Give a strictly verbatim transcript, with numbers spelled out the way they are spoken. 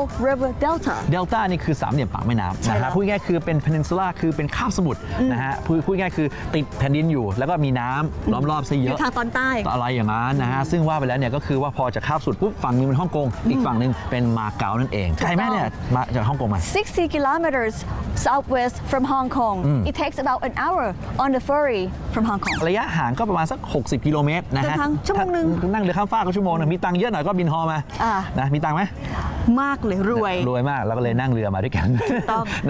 River Delta เดลต้านี่คือสามเหลี่ยมปากแม่น้ำนะฮะพูดง่ายๆคือเป็น peninsula คือเป็นคาบสมุทรนะฮะพูดพูดง่ายๆคือติดแผ่นดินอยู่แล้วก็มีน้ำล้อมรอบซะเยออะยู่ทางตอนใต้อะไรอย่างนั้นนะฮะซึ่งว่าไปแล้วเนี่ยก็คือว่าพอจะคาบสุดปุ๊บฝั่งนึงเป็นฮ่องกงอีกฝั่งนึงเป็นมาเก๊านั่นเองไกลไหมเนี่ยมาจากฮ่องกงมา sixty kilometers southwest from Hong Kong it takes about an hour on the ferry from Hong Kong ระยะห่างก็ประมาณสักหกสิบกิโลเมตรนะฮะเดินทางชั่วโมงนึงนั่งเรือข้ามฟากก็ชั่วโมงนึงมีตังค์เยอะหน่อยก็บินฮอมาอ่านะมีตังค์ไหมมากเลยรวยรวยมากแล้วก็เลยนั่งเรือมาด้วยกันต้อง